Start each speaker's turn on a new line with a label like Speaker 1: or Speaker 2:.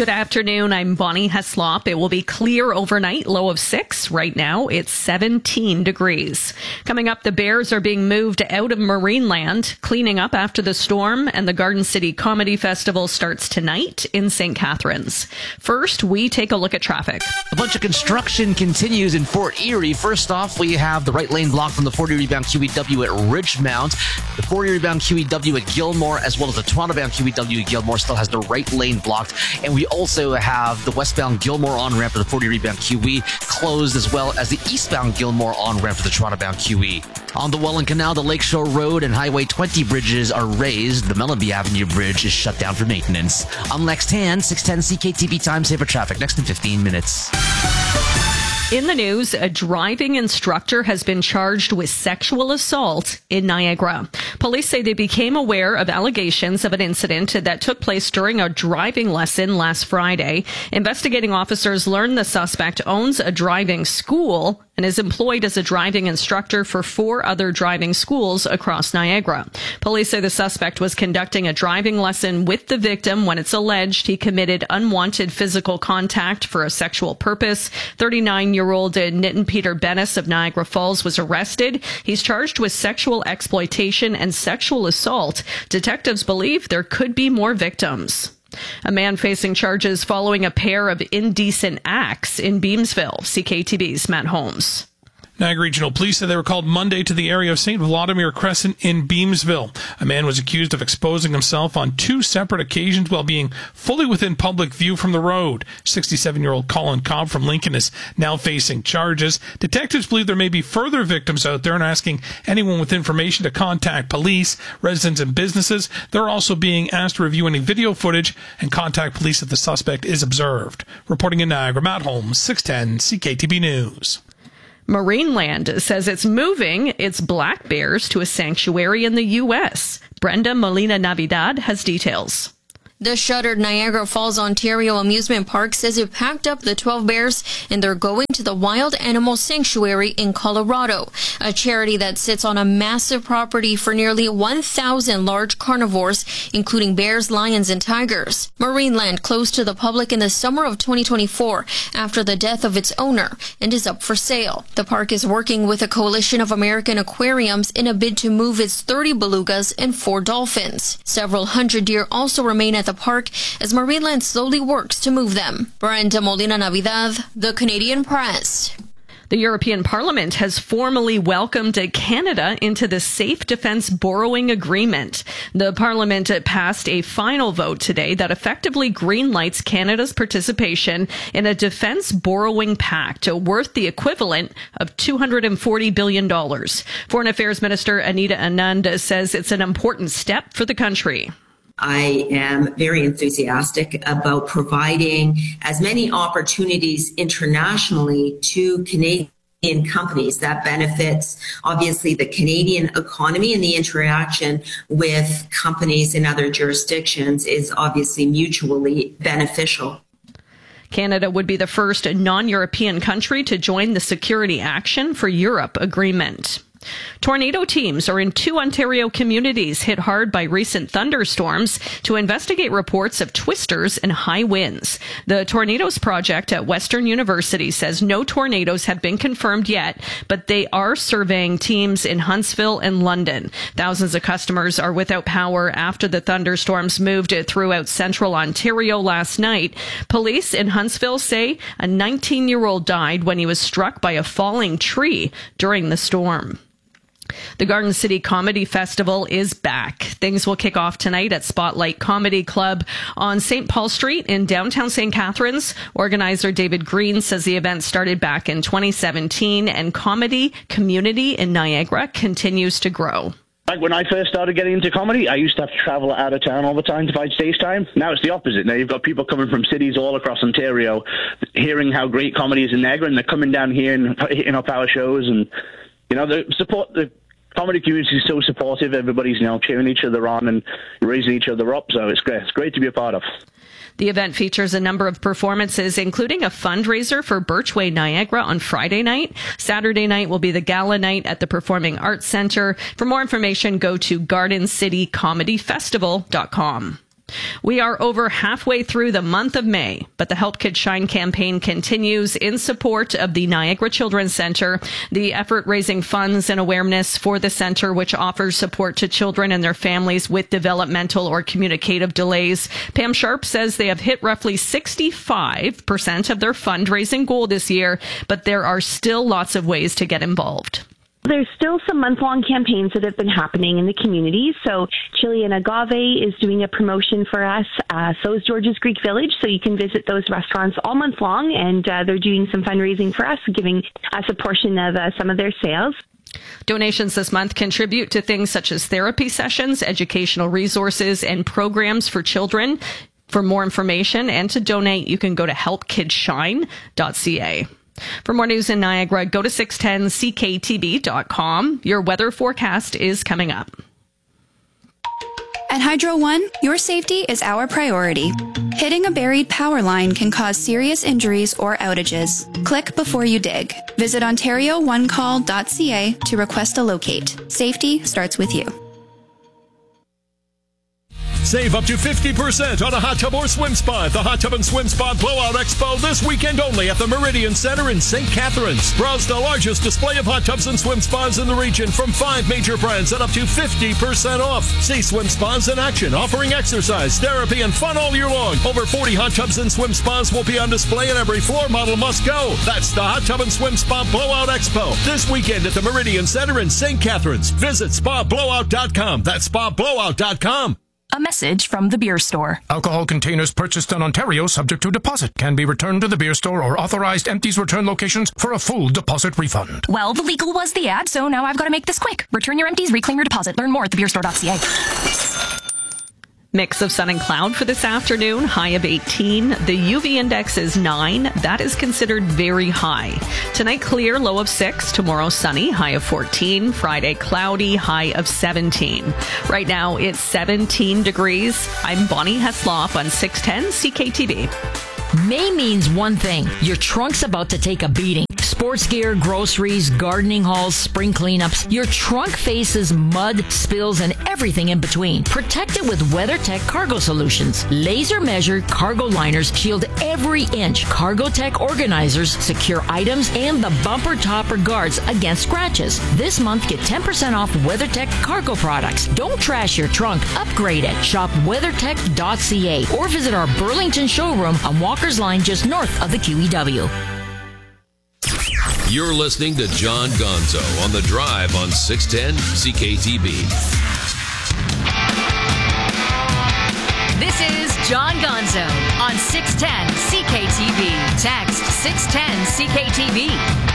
Speaker 1: Good afternoon. I'm Bonnie Heslop. It will be clear overnight, low of 6. Right now, it's 17 degrees. Coming up, the Bears are being moved out of Marineland, cleaning up after the storm, and the Garden City Comedy Festival starts tonight in St. Catharines. First, we take a look at traffic.
Speaker 2: A bunch of construction continues in Fort Erie. First off, we have the right lane blocked from the Fort Erie bound QEW at Ridgemount. The Fort Erie bound QEW at Gilmore, as well as the Toronto bound QEW at Gilmore, still has the right lane blocked. And we also have the westbound Gilmore on-ramp to the Fort Erie bound QE closed, as well as the eastbound Gilmore on-ramp to the Toronto bound QE. On the Welland Canal, the Lakeshore Road and Highway 20 bridges are raised. The Mellenby Avenue Bridge is shut down for maintenance. I'm Lex Tan, 610 CKTB Time Saver Traffic. Next in 15 minutes.
Speaker 1: In the news, a driving instructor has been charged with sexual assault in Niagara. Police say they became aware of allegations of an incident that took place during a driving lesson last Friday. Investigating officers learned the suspect owns a driving school and is employed as a driving instructor for 4 other driving schools across Niagara. Police say the suspect was conducting a driving lesson with the victim when it's alleged he committed unwanted physical contact for a sexual purpose. 39-year-old Nitin Peter Bennis of Niagara Falls was arrested. He's charged with sexual exploitation and sexual assault. Detectives believe there could be more victims. A man facing charges following a pair of indecent acts in Beamsville. CKTB's Matt Holmes.
Speaker 3: Niagara Regional Police said they were called Monday to the area of St. Vladimir Crescent in Beamsville. A man was accused of exposing himself on 2 separate occasions while being fully within public view from the road. 67-year-old Colin Cobb from Lincoln is now facing charges. Detectives believe there may be further victims out there and asking anyone with information to contact police, residents, and businesses. They're also being asked to review any video footage and contact police if the suspect is observed. Reporting in Niagara, Matt Holmes, 610 CKTB News.
Speaker 1: Marineland says it's moving its black bears to a sanctuary in the U.S. Brenda Molina Navidad has details.
Speaker 4: The shuttered Niagara Falls, Ontario amusement park says it packed up the 12 bears and they're going to the Wild Animal Sanctuary in Colorado, a charity that sits on a massive property for nearly 1,000 large carnivores, including bears, lions, and tigers. Marineland closed to the public in the summer of 2024 after the death of its owner and is up for sale. The park is working with a coalition of American aquariums in a bid to move its 30 belugas and 4 dolphins. Several hundred deer also remain at the park as Marineland slowly works to move them. Brenda Molina Navidad, The Canadian Press.
Speaker 1: The European Parliament has formally welcomed Canada into the Safe Defence Borrowing Agreement. The Parliament passed a final vote today that effectively greenlights Canada's participation in a defence borrowing pact worth the equivalent of $240 billion. Foreign Affairs Minister Anita Anand says it's an important step for the country.
Speaker 5: I am very enthusiastic about providing as many opportunities internationally to Canadian companies that benefits obviously the Canadian economy, and the interaction with companies in other jurisdictions is obviously mutually beneficial.
Speaker 1: Canada would be the first non-European country to join the Security Action for Europe agreement. Tornado teams are in 2 Ontario communities hit hard by recent thunderstorms to investigate reports of twisters and high winds. The Tornadoes Project at Western University says no tornadoes have been confirmed yet, but they are surveying teams in Huntsville and London. Thousands of customers are without power after the thunderstorms moved throughout central Ontario last night. Police in Huntsville say a 19-year-old died when he was struck by a falling tree during the storm. The Garden City Comedy Festival is back. Things will kick off tonight at Spotlight Comedy Club on St. Paul Street in downtown St. Catharines. Organizer David Green says the event started back in 2017 and comedy community in Niagara continues to grow.
Speaker 6: Like when I first started getting into comedy, I used to have to travel out of town all the time to find stage time. Now it's the opposite. Now you've got people coming from cities all across Ontario hearing how great comedy is in Niagara, and they're coming down here and hitting up our shows. And, you know, the comedy community is so supportive. Everybody's, cheering each other on and raising each other up. So it's great. It's great to be a part of.
Speaker 1: The event features a number of performances, including a fundraiser for Birchway Niagara on Friday night. Saturday night will be the gala night at the Performing Arts Centre. For more information, go to GardenCityComedyFestival.com. We are over halfway through the month of May, but the Help Kids Shine campaign continues in support of the Niagara Children's Centre. The effort raising funds and awareness for the centre, which offers support to children and their families with developmental or communicative delays. Pam Sharp says they have hit roughly 65% of their fundraising goal this year, but there are still lots of ways to get involved.
Speaker 7: There's still some month-long campaigns that have been happening in the community. So Chili and Agave is doing a promotion for us. So is George's Greek Village. So you can visit those restaurants all month long, and they're doing some fundraising for us, giving us a portion of some of their sales.
Speaker 1: Donations this month contribute to things such as therapy sessions, educational resources, and programs for children. For more information and to donate, you can go to helpkidsshine.ca. For more news in Niagara, go to 610cktv.com. Your weather forecast is coming up.
Speaker 8: At Hydro One, your safety is our priority. Hitting a buried power line can cause serious injuries or outages. Click before you dig. Visit OntarioOneCall.ca to request a locate. Safety starts with you.
Speaker 9: Save up to 50% on a hot tub or swim spa at the Hot Tub and Swim Spa Blowout Expo this weekend only at the Meridian Center in St. Catharines. Browse the largest display of hot tubs and swim spas in the region from 5 major brands at up to 50% off. See swim spas in action, offering exercise, therapy, and fun all year long. Over 40 hot tubs and swim spas will be on display, and every floor model must go. That's the Hot Tub and Swim Spa Blowout Expo this weekend at the Meridian Center in St. Catharines. Visit spablowout.com. That's spablowout.com.
Speaker 10: A message from the beer store.
Speaker 11: Alcohol containers purchased in Ontario subject to deposit can be returned to the beer store or authorized empties return locations for a full deposit refund.
Speaker 10: Well, the legal was the ad, so now I've got to make this quick. Return your empties, reclaim your deposit. Learn more at thebeerstore.ca.
Speaker 1: Mix of sun and cloud for this afternoon, high of 18. The UV index is 9. That is considered very high. Tonight, clear, low of 6. Tomorrow, sunny, high of 14. Friday, cloudy, high of 17. Right now, it's 17 degrees. I'm Bonnie Hesloff on 610 CKTV.
Speaker 12: May means one thing. Your trunk's about to take a beating. Sports gear, groceries, gardening hauls, spring cleanups. Your trunk faces mud, spills, and everything in between. Protect it with WeatherTech Cargo Solutions. Laser-measured cargo liners shield every inch. CargoTech organizers secure items and the bumper topper guards against scratches. This month, get 10% off WeatherTech cargo products. Don't trash your trunk. Upgrade it. Shop weathertech.ca or visit our Burlington showroom on Walker's Line just north of the QEW.
Speaker 13: You're listening to John Gonzo on The Drive on 610 CKTB.
Speaker 14: This is John Gonzo on 610 CKTB. Text 610 CKTB.